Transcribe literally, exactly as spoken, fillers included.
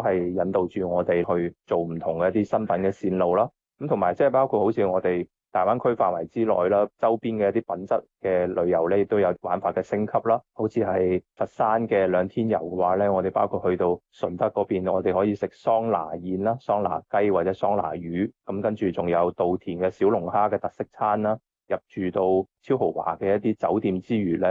係引導住我哋去做唔同嘅一啲新品嘅線路啦。咁同埋即係包括好似我哋大灣區範圍之內啦，周邊嘅一啲品質嘅旅遊咧，亦都有玩法嘅升級啦。好似係佛山嘅兩天遊嘅話咧，我哋包括去到順德嗰邊，我哋可以食桑拿燕啦、桑拿雞或者桑拿魚，咁跟住仲有稻田嘅小龍蝦嘅特色餐啦。入住到超豪華嘅一啲酒店之餘咧，